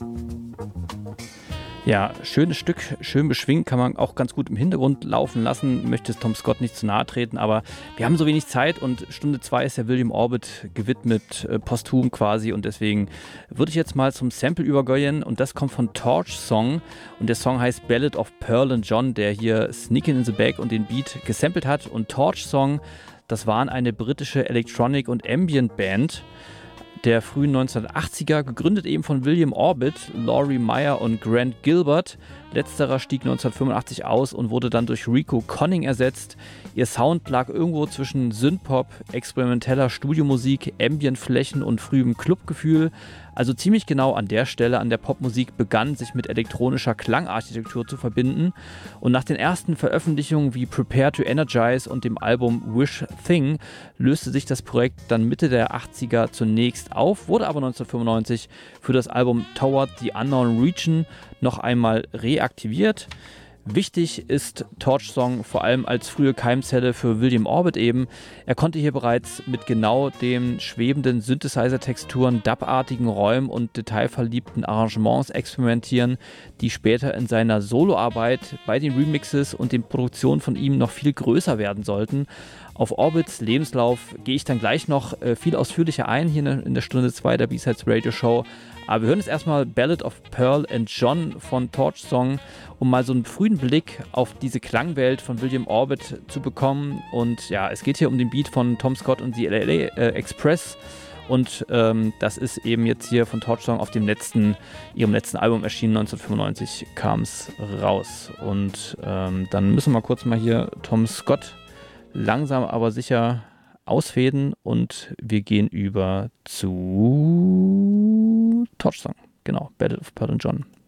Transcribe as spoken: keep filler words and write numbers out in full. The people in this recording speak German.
Ja, schönes Stück, schön beschwingt, kann man auch ganz gut im Hintergrund laufen lassen, möchte es Tom Scott nicht zu nahe treten, aber wir haben so wenig Zeit und Stunde zwei ist ja William Orbit gewidmet, äh, posthum quasi, und deswegen würde ich jetzt mal zum Sample übergehen, und das kommt von Torch Song, und der Song heißt Ballad of Pearl and John, der hier Sneakin' in the Back und den Beat gesampelt hat. Und Torch Song, das waren eine britische Electronic- und Ambient-Band der frühen neunzehnhundertachtziger, gegründet eben von William Orbit, Laurie Meyer und Grant Gilbert. Letzterer stieg neunzehnhundertfünfundachtzig aus und wurde dann durch Rico Conning ersetzt. Ihr Sound lag irgendwo zwischen Synthpop, experimenteller Studiomusik, Ambientflächen und frühem Clubgefühl. Also ziemlich genau an der Stelle an der Popmusik begann, sich mit elektronischer Klangarchitektur zu verbinden. Und nach den ersten Veröffentlichungen wie Prepare to Energize und dem Album Wish Thing löste sich das Projekt dann Mitte der achtziger zunächst auf, wurde aber neunzehnhundertfünfundneunzig für das Album Toward the Unknown Region noch einmal reaktiviert. Wichtig ist Torch Song vor allem als frühe Keimzelle für William Orbit eben. Er konnte hier bereits mit genau den schwebenden Synthesizer-Texturen, Dub-artigen Räumen und detailverliebten Arrangements experimentieren, die später in seiner Soloarbeit bei den Remixes und den Produktionen von ihm noch viel größer werden sollten. Auf Orbits Lebenslauf gehe ich dann gleich noch äh, viel ausführlicher ein, hier in der Stunde zwei der B-Sides Radio Show. Aber wir hören jetzt erstmal Ballad of Pearl and John von Torch Song, um mal so einen frühen Blick auf diese Klangwelt von William Orbit zu bekommen. Und ja, es geht hier um den Beat von Tom Scott und die L A äh, Express. Und ähm, das ist eben jetzt hier von Torch Song auf dem letzten, ihrem letzten Album erschienen, neunzehnhundertfünfundneunzig kam es raus. Und ähm, dann müssen wir kurz mal hier Tom Scott langsam aber sicher ausfäden und wir gehen über zu Torch Song. Genau, Ballad of Pearl and John.